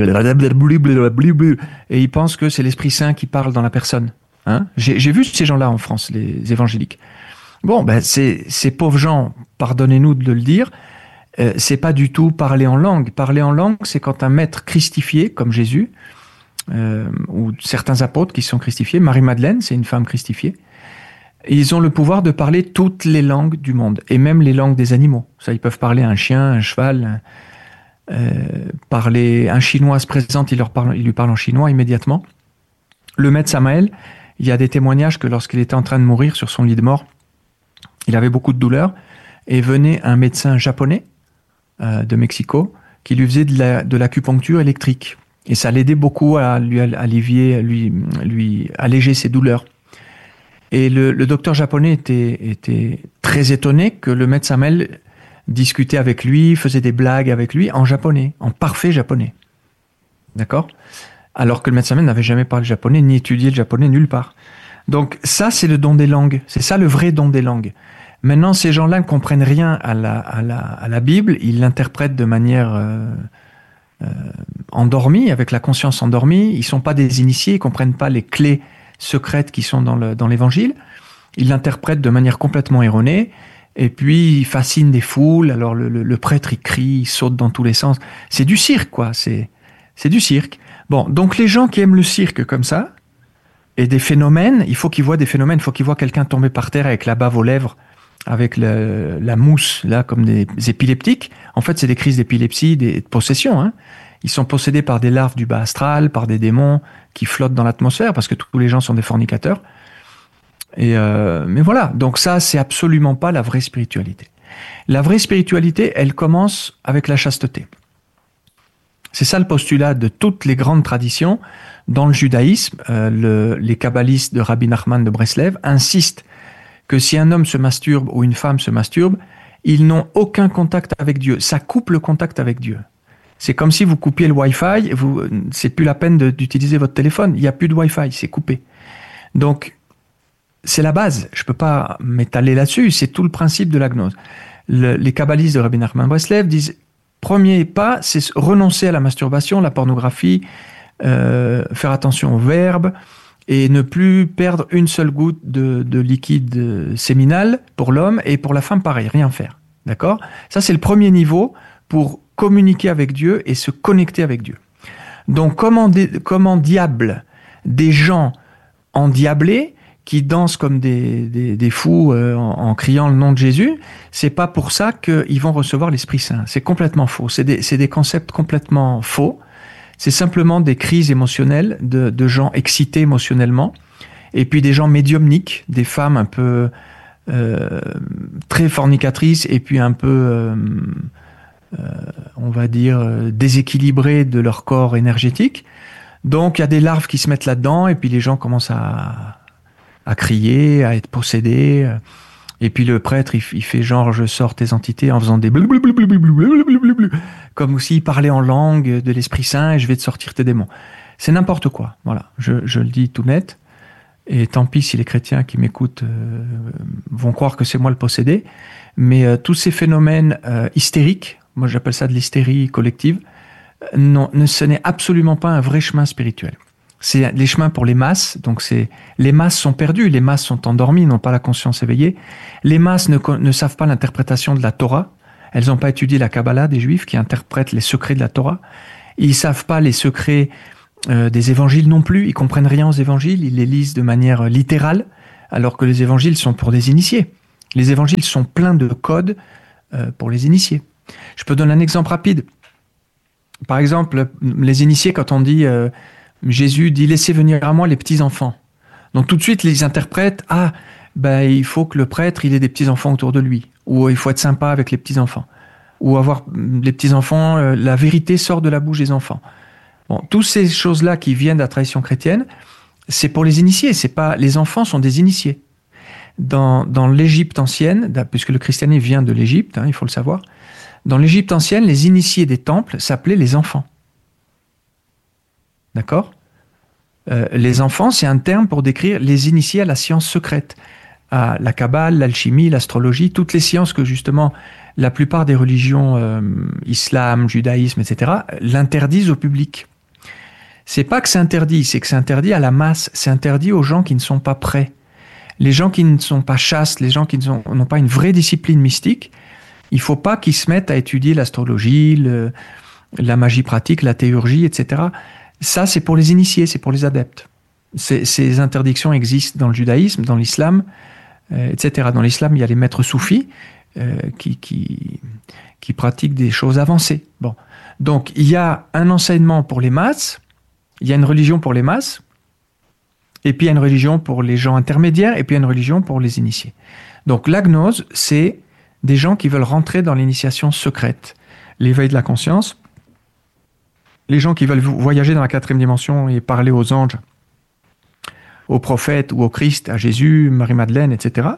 ils pensent que c'est l'Esprit Saint qui parle dans la personne. Hein? J'ai vu ces gens-là en France, les évangéliques. Bon, ben ces pauvres gens, pardonnez-nous de le dire, c'est pas du tout parler en langue. Parler en langue, c'est quand un maître christifié, comme Jésus, ou certains apôtres qui sont christifiés, Marie-Madeleine, c'est une femme christifiée, ils ont le pouvoir de parler toutes les langues du monde, et même les langues des animaux. Ça, ils peuvent parler à un chien, un cheval, un Chinois se présente, il lui parle en chinois immédiatement. Le maître Samaël, il y a des témoignages que lorsqu'il était en train de mourir sur son lit de mort, il avait beaucoup de douleur, et venait un médecin japonais de Mexico qui lui faisait de l'acupuncture électrique. Et ça l'aidait beaucoup à lui alléger ses douleurs. Et le docteur japonais était très étonné que le maître Samaël discutait avec lui, faisait des blagues avec lui en japonais, en parfait japonais. D'accord ? Alors que le maître Samaël n'avait jamais parlé japonais, ni étudié le japonais nulle part. Donc ça, c'est le don des langues. C'est ça le vrai don des langues. Maintenant, ces gens-là ne comprennent rien à la Bible. Ils l'interprètent de manière endormie, avec la conscience endormie. Ils ne sont pas des initiés, ils ne comprennent pas les clés secrètes qui sont dans l'Évangile. Ils l'interprètent de manière complètement erronée. Et puis, ils fascinent des foules. Alors, le prêtre, il crie, il saute dans tous les sens. C'est du cirque, quoi. C'est du cirque. Bon, donc les gens qui aiment le cirque comme ça, et des phénomènes, il faut qu'ils voient des phénomènes. Il faut qu'ils voient quelqu'un tomber par terre avec la bave aux lèvres, avec la mousse, là, comme des épileptiques. En fait, c'est des crises d'épilepsie, de possession. Hein. Ils sont possédés par des larves du bas astral, par des démons qui flottent dans l'atmosphère, parce que tous les gens sont des fornicateurs. Mais voilà, donc ça, c'est absolument pas la vraie spiritualité. La vraie spiritualité, elle commence avec la chasteté. C'est ça le postulat de toutes les grandes traditions. Dans le judaïsme, les kabbalistes de Rabbi Nachman de Breslev insistent que si un homme se masturbe ou une femme se masturbe, ils n'ont aucun contact avec Dieu. Ça coupe le contact avec Dieu. C'est comme si vous coupiez le Wi-Fi, c'est plus la peine d'utiliser votre téléphone. Il n'y a plus de Wi-Fi, c'est coupé. Donc, c'est la base. Je ne peux pas m'étaler là-dessus. C'est tout le principe de la gnose. Les kabbalistes de Rabbi Nachman Breslev disent, premier pas, c'est renoncer à la masturbation, la pornographie, faire attention aux verbes, et ne plus perdre une seule goutte de liquide séminal pour l'homme, et pour la femme, pareil, rien faire. D'accord ? Ça, c'est le premier niveau pour communiquer avec Dieu et se connecter avec Dieu. Donc, comment diable des gens endiablés qui dansent comme des fous en criant le nom de Jésus, c'est pas pour ça qu'ils vont recevoir l'Esprit Saint. C'est complètement faux. C'est des concepts complètement faux. C'est simplement des crises émotionnelles de gens excités émotionnellement, et puis des gens médiumniques, des femmes un peu très fornicatrices, et puis un peu, on va dire, déséquilibrées de leur corps énergétique. Donc il y a des larves qui se mettent là-dedans, et puis les gens commencent à crier, à être possédés. Et puis le prêtre, il fait genre, je sors tes entités en faisant des blablabla, comme s'il parlait en langue de l'Esprit Saint et je vais te sortir tes démons. C'est n'importe quoi. Voilà, je le dis tout net. Et tant pis si les chrétiens qui m'écoutent vont croire que c'est moi le possédé. Mais tous ces phénomènes hystériques, moi j'appelle ça de l'hystérie collective, ce n'est absolument pas un vrai chemin spirituel. C'est les chemins pour les masses, donc les masses sont perdues, les masses sont endormies, n'ont pas la conscience éveillée. Les masses ne savent pas l'interprétation de la Torah, elles n'ont pas étudié la Kabbalah des Juifs qui interprètent les secrets de la Torah. Ils ne savent pas les secrets des évangiles non plus. Ils comprennent rien aux évangiles, ils les lisent de manière littérale, alors que les évangiles sont pour des initiés. Les évangiles sont pleins de codes pour les initiés. Je peux donner un exemple rapide. Par exemple, les initiés, quand on dit Jésus dit laissez venir à moi les petits enfants. Donc tout de suite, les interprètes il faut que le prêtre il ait des petits enfants autour de lui, ou il faut être sympa avec les petits enfants, ou avoir les petits enfants. La vérité sort de la bouche des enfants. Bon, toutes ces choses-là qui viennent de la tradition chrétienne, c'est pour les initiés. C'est pas les enfants sont des initiés. Dans l'Égypte ancienne, puisque le christianisme vient de l'Égypte, il faut le savoir. Dans l'Égypte ancienne, les initiés des temples s'appelaient les enfants. D'accord ? Les enfants, c'est un terme pour décrire les initiés à la science secrète, à la Kabbale, l'alchimie, l'astrologie, toutes les sciences que justement la plupart des religions, islam, judaïsme, etc., l'interdisent au public. C'est pas que c'est interdit, c'est que c'est interdit à la masse, c'est interdit aux gens qui ne sont pas prêts. Les gens qui ne sont pas chastes, les gens qui n'ont pas une vraie discipline mystique, il ne faut pas qu'ils se mettent à étudier l'astrologie, la magie pratique, la théurgie, etc. Ça, c'est pour les initiés, c'est pour les adeptes. Ces interdictions existent dans le judaïsme, dans l'islam, etc. Dans l'islam, il y a les maîtres soufis qui pratiquent des choses avancées. Bon. Donc, il y a un enseignement pour les masses, il y a une religion pour les masses, et puis il y a une religion pour les gens intermédiaires, et puis il y a une religion pour les initiés. Donc, la gnose, c'est des gens qui veulent rentrer dans l'initiation secrète, l'éveil de la conscience, les gens qui veulent voyager dans la 4e dimension et parler aux anges, aux prophètes ou au Christ, à Jésus, Marie-Madeleine, etc.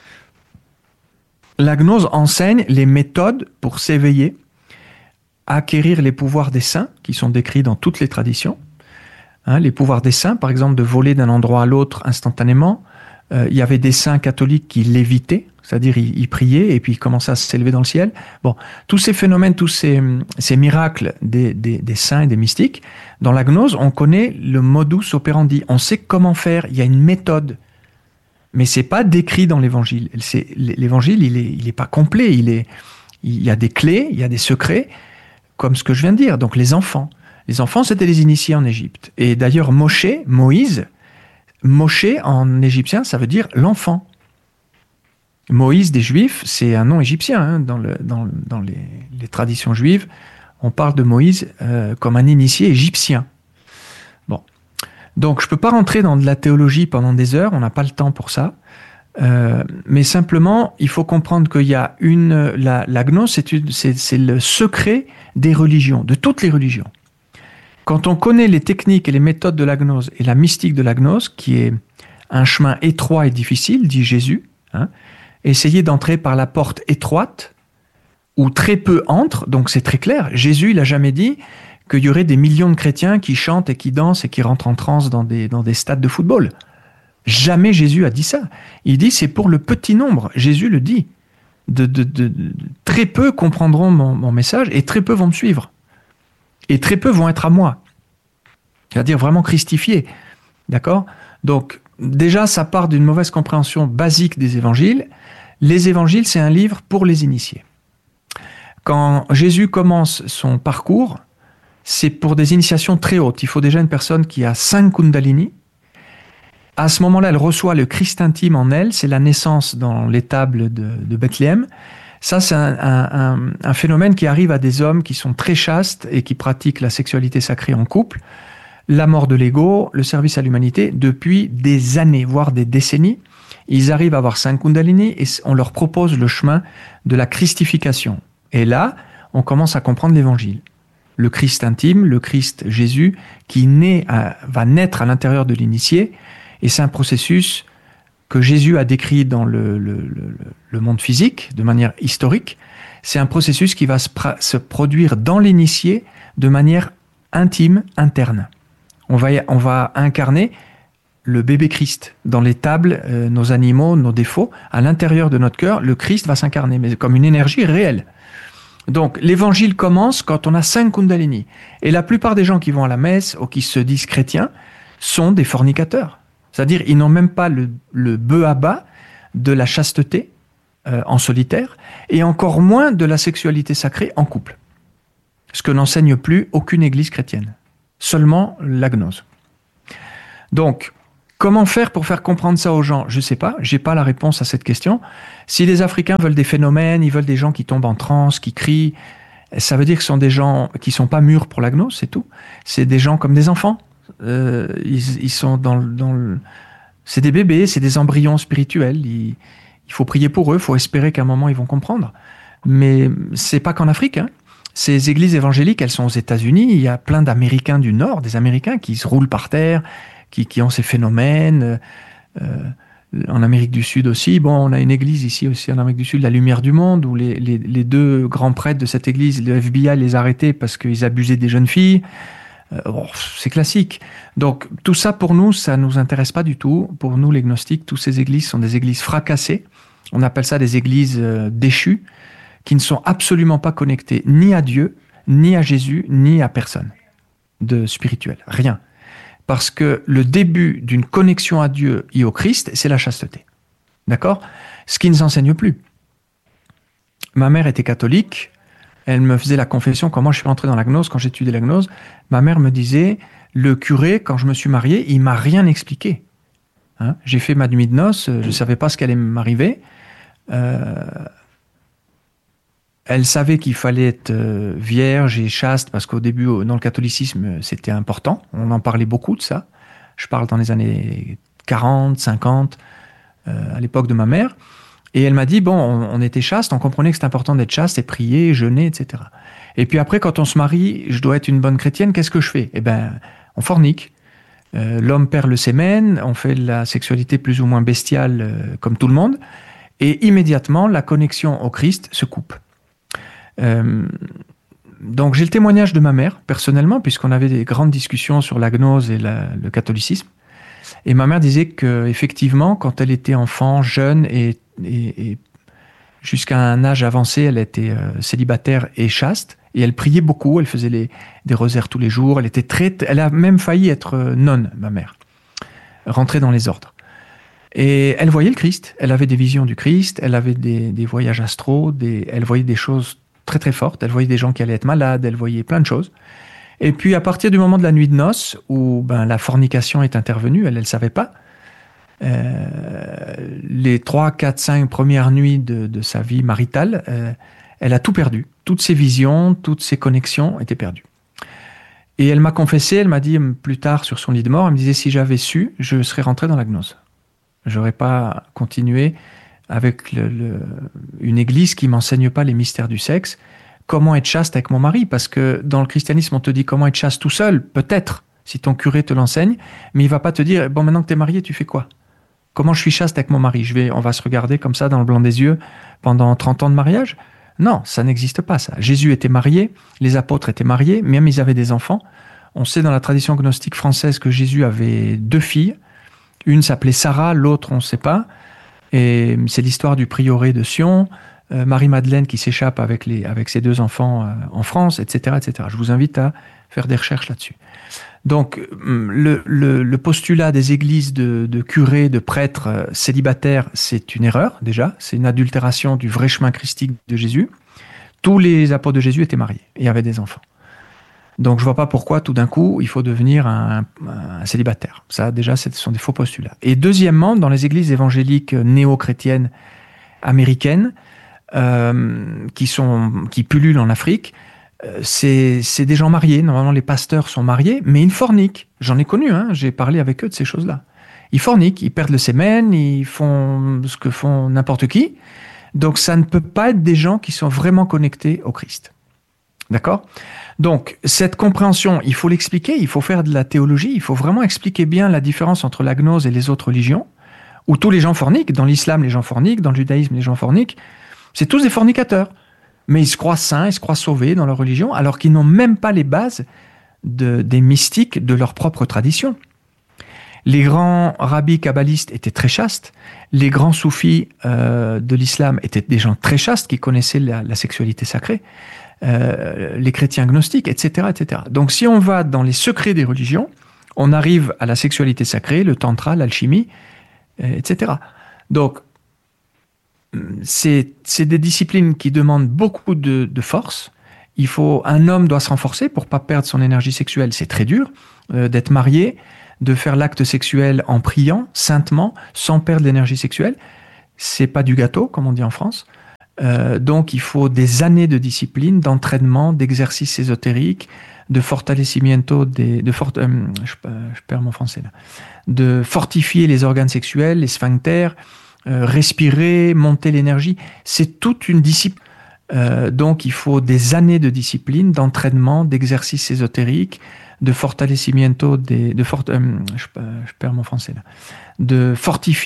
La gnose enseigne les méthodes pour s'éveiller, acquérir les pouvoirs des saints, qui sont décrits dans toutes les traditions. Les pouvoirs des saints, par exemple, de voler d'un endroit à l'autre instantanément. Il y avait des saints catholiques qui lévitaient, c'est-à-dire ils priaient et puis ils commençaient à s'élever dans le ciel. Bon, tous ces phénomènes, tous ces miracles des saints et des mystiques, dans la gnose, on connaît le modus operandi. On sait comment faire, il y a une méthode. Mais c'est pas décrit dans l'évangile. L'évangile, il est pas complet. Il y a des clés, il y a des secrets, comme ce que je viens de dire. Donc les enfants, c'était les initiés en Égypte. Et d'ailleurs, Moïse en égyptien, ça veut dire l'enfant. Moïse des Juifs, c'est un nom égyptien. Dans les traditions juives, on parle de Moïse comme un initié égyptien. Bon. Donc, je ne peux pas rentrer dans de la théologie pendant des heures, on n'a pas le temps pour ça. Mais simplement, il faut comprendre qu'il y a la gnose, c'est le secret des religions, de toutes les religions. Quand on connaît les techniques et les méthodes de la gnose et la mystique de la gnose, qui est un chemin étroit et difficile, dit Jésus, essayez d'entrer par la porte étroite, où très peu entrent, donc c'est très clair. Jésus, il n'a jamais dit qu'il y aurait des millions de chrétiens qui chantent et qui dansent et qui rentrent en transe dans des stades de football. Jamais Jésus a dit ça. Il dit c'est pour le petit nombre. Jésus le dit. Très peu comprendront mon message et très peu vont me suivre. Et très peu vont être à moi. C'est-à-dire vraiment christifiés. D'accord ? Donc, déjà, ça part d'une mauvaise compréhension basique des évangiles. Les évangiles, c'est un livre pour les initiés. Quand Jésus commence son parcours, c'est pour des initiations très hautes. Il faut déjà une personne qui a 5 kundalini. À ce moment-là, elle reçoit le Christ intime en elle. C'est la naissance dans l'étable de Bethléem. Ça, c'est un phénomène qui arrive à des hommes qui sont très chastes et qui pratiquent la sexualité sacrée en couple, la mort de l'ego, le service à l'humanité, depuis des années, voire des décennies. Ils arrivent à avoir 5 kundalini et on leur propose le chemin de la christification. Et là, on commence à comprendre l'évangile. Le Christ intime, le Christ Jésus, qui va naître à l'intérieur de l'initié, et c'est un processus que Jésus a décrit dans le monde physique, de manière historique. C'est un processus qui va se produire dans l'initié de manière intime, interne. On va incarner le bébé Christ dans les tables, nos animaux, nos défauts. À l'intérieur de notre cœur, le Christ va s'incarner, mais comme une énergie réelle. Donc, l'évangile commence quand on a 5 kundalini. Et la plupart des gens qui vont à la messe ou qui se disent chrétiens sont des fornicateurs. C'est-à-dire, ils n'ont même pas le b.a.-ba de la chasteté en solitaire, et encore moins de la sexualité sacrée en couple. Ce que n'enseigne plus aucune église chrétienne. seulement la gnose. Donc, comment faire pour faire comprendre ça aux gens? Je ne sais pas, je n'ai pas la réponse à cette question. Si les Africains veulent des phénomènes, ils veulent des gens qui tombent en transe, qui crient, ça veut dire que ce sont des gens qui ne sont pas mûrs pour la gnose, c'est tout. C'est des gens comme des enfants. Ils sont c'est des bébés, c'est des embryons spirituels. Il faut prier pour eux, il faut espérer qu'à un moment ils vont comprendre. Mais c'est pas qu'en Afrique. Hein. Ces églises évangéliques, elles sont aux États-Unis. Il y a plein d'Américains du Nord, des Américains qui se roulent par terre, qui ont ces phénomènes. En Amérique du Sud aussi. Bon, on a une église ici aussi en Amérique du Sud, la Lumière du Monde, où les deux grands prêtres de cette église, le FBI les a arrêtés parce qu'ils abusaient des jeunes filles. C'est classique. Donc, tout ça, pour nous, ça ne nous intéresse pas du tout. Pour nous, les gnostiques, toutes ces églises sont des églises fracassées. On appelle ça des églises déchues, qui ne sont absolument pas connectées ni à Dieu, ni à Jésus, ni à personne de spirituel. Rien. Parce que le début d'une connexion à Dieu et au Christ, c'est la chasteté. D'accord? Ce qui ne s'enseigne plus. Ma mère était catholique. Elle me faisait la confession, quand moi je suis rentré dans la gnose, quand j'étudiais la gnose, ma mère me disait, le curé, quand je me suis marié, il m'a rien expliqué. Hein? J'ai fait ma nuit de noces, je ne savais pas ce qui allait m'arriver. Elle savait qu'il fallait être vierge et chaste, parce qu'au début, dans le catholicisme, c'était important. On en parlait beaucoup de ça. Je parle dans les années 40, 50, à l'époque de ma mère. Et elle m'a dit, bon, on était chaste, on comprenait que c'était important d'être chaste et prier, jeûner, etc. Et puis après, quand on se marie, je dois être une bonne chrétienne, qu'est-ce que je fais? Eh bien, on fornique. L'homme perd le sémen, on fait de la sexualité plus ou moins bestiale, comme tout le monde. Et immédiatement, la connexion au Christ se coupe. Donc j'ai le témoignage de ma mère, personnellement, puisqu'on avait des grandes discussions sur la gnose et le catholicisme. Et ma mère disait qu'effectivement, quand elle était enfant, jeune et jusqu'à un âge avancé, elle était célibataire et chaste. Et elle priait beaucoup, elle faisait des rosaires tous les jours. Elle a même failli être nonne, ma mère, rentrer dans les ordres. Et elle voyait le Christ, elle avait des visions du Christ, elle avait des voyages astraux, elle voyait des choses très très fortes, elle voyait des gens qui allaient être malades, elle voyait plein de choses. Et puis à partir du moment de la nuit de noces, où la fornication est intervenue, elle ne le savait pas, les 3, 4, 5 premières nuits de sa vie maritale, elle a tout perdu. Toutes ses visions, toutes ses connexions étaient perdues. Et elle m'a confessé, elle m'a dit plus tard sur son lit de mort, elle me disait, si j'avais su, je serais rentré dans la gnose. J'aurais pas continué avec une église qui m'enseigne pas les mystères du sexe. Comment être chaste avec mon mari? Parce que dans le christianisme, on te dit comment être chaste tout seul, peut-être, si ton curé te l'enseigne, mais il va pas te dire, bon, maintenant que tu es marié, tu fais quoi? Comment je suis chaste avec mon mari? On va se regarder comme ça dans le blanc des yeux pendant 30 ans de mariage? Non, ça n'existe pas, ça. Jésus était marié, les apôtres étaient mariés, même ils avaient des enfants. On sait dans la tradition gnostique française que Jésus avait 2 filles. Une s'appelait Sarah, l'autre on ne sait pas. Et c'est l'histoire du prieuré de Sion, Marie-Madeleine qui s'échappe avec ses 2 enfants en France, etc., etc. Je vous invite à faire des recherches là-dessus. Donc, le postulat des églises de curés, de prêtres célibataires, c'est une erreur, déjà. C'est une adultération du vrai chemin christique de Jésus. Tous les apôtres de Jésus étaient mariés et avaient des enfants. Donc, je ne vois pas pourquoi, tout d'un coup, il faut devenir un célibataire. Ça, déjà, ce sont des faux postulats. Et deuxièmement, dans les églises évangéliques néo-chrétiennes américaines, qui pullulent en Afrique, c'est des gens mariés. Normalement, les pasteurs sont mariés, mais ils forniquent. J'en ai connu, j'ai parlé avec eux de ces choses-là. Ils forniquent, ils perdent le sémen, ils font ce que font n'importe qui. Donc, ça ne peut pas être des gens qui sont vraiment connectés au Christ. D'accord? Donc, cette compréhension, il faut l'expliquer, il faut faire de la théologie, il faut vraiment expliquer bien la différence entre la gnose et les autres religions, où tous les gens forniquent. Dans l'islam, les gens forniquent, dans le judaïsme, les gens forniquent. C'est tous des fornicateurs. Mais ils se croient saints, ils se croient sauvés dans leur religion, alors qu'ils n'ont même pas les bases des mystiques de leur propre tradition. Les grands rabbis kabbalistes étaient très chastes. Les grands soufis de l'islam étaient des gens très chastes qui connaissaient la sexualité sacrée. Les chrétiens gnostiques, etc., etc. Donc si on va dans les secrets des religions, on arrive à la sexualité sacrée, le tantra, l'alchimie, etc. Donc, c'est des disciplines qui demandent beaucoup de force. Un homme doit se renforcer pour pas perdre son énergie sexuelle. C'est très dur d'être marié, de faire l'acte sexuel en priant saintement, sans perdre l'énergie sexuelle. C'est pas du gâteau, comme on dit en France. Donc, il faut des années de discipline, d'entraînement, d'exercices ésotériques, de fortalecimiento, je perds mon français là, de fortifier les organes sexuels, les sphincters, respirer, monter l'énergie. C'est toute une discipline. Donc, il faut des années de discipline, d'entraînement, d'exercices ésotériques, de fortalecimiento, je perds mon français là, de fortifier